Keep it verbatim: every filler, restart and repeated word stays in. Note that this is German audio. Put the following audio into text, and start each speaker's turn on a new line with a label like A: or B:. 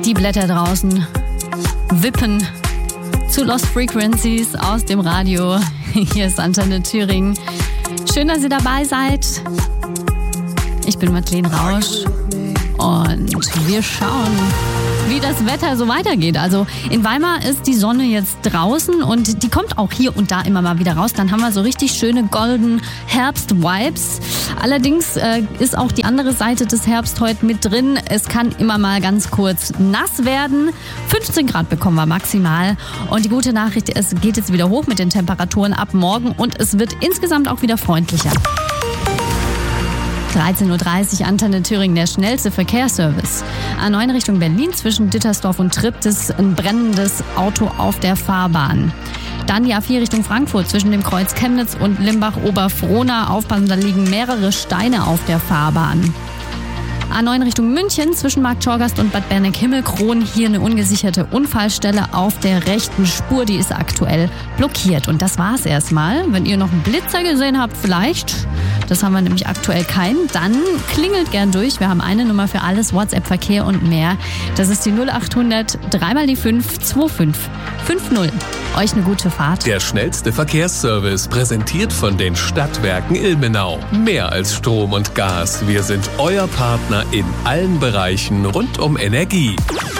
A: Die Blätter draußen wippen zu Lost Frequencies aus dem Radio. Hier ist Antenne Thüringen. Schön, dass ihr dabei seid. Ich bin Madeleine Rausch und wir schauen, wie das Wetter so weitergeht. Also in Weimar ist die Sonne jetzt draußen und die kommt auch hier und da immer mal wieder raus. Dann haben wir so richtig schöne golden Herbst-Vibes. Allerdings äh, ist auch die andere Seite des Herbst heute mit drin. Es kann immer mal ganz kurz nass werden. fünfzehn Grad bekommen wir maximal. Und die gute Nachricht, es geht jetzt wieder hoch mit den Temperaturen ab morgen und es wird insgesamt auch wieder freundlicher. dreizehn Uhr dreißig, Antenne Thüringen, der schnellste Verkehrsservice. A neun Richtung Berlin zwischen Dittersdorf und Triptis, ein brennendes Auto auf der Fahrbahn. Dann die A vier Richtung Frankfurt zwischen dem Kreuz Chemnitz und Limbach-Oberfrohna. Aufpassen, da liegen mehrere Steine auf der Fahrbahn. A neun Richtung München zwischen Markt Schorgast und Bad Berneck-Himmelkron. Hier eine ungesicherte Unfallstelle auf der rechten Spur. Die ist aktuell blockiert. Und das war's erstmal. Wenn ihr noch einen Blitzer gesehen habt, vielleicht, das haben wir nämlich aktuell keinen, dann klingelt gern durch. Wir haben eine Nummer für alles, WhatsApp, Verkehr und mehr. Das ist die null acht hundert, dreimal die fünf, zwei fünf fünf null. Euch eine gute Fahrt.
B: Der schnellste Verkehrsservice, präsentiert von den Stadtwerken Ilmenau. Mehr als Strom und Gas. Wir sind euer Partner in allen Bereichen rund um Energie.